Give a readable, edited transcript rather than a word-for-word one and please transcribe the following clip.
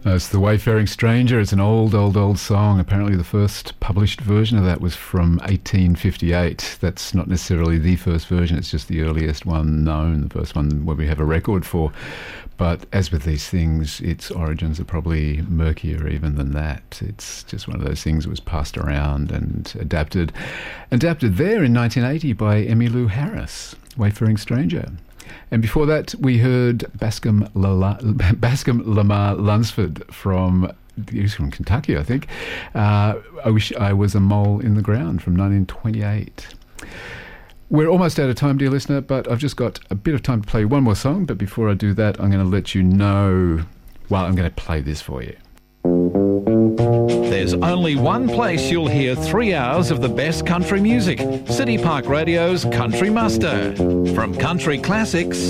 It's The Wayfaring Stranger. It's an old song. Apparently the first published version of that was from 1858. That's not necessarily the first version, it's just the earliest one known, the first one where we have a record for. But as with these things, its origins are probably murkier even than that. It's just one of those things that was passed around and adapted there in 1980 by Emmylou Harris, Wayfaring Stranger. And before that, we heard Bascom Lamar Lunsford he's from Kentucky, I think. I Wish I Was a Mole in the Ground from 1928. We're almost out of time, dear listener, but I've just got a bit of time to play one more song. But before I do that, I'm going to let you know, I'm going to play this for you. There's only one place you'll hear 3 hours of the best country music. City Park Radio's Country Muster. From country classics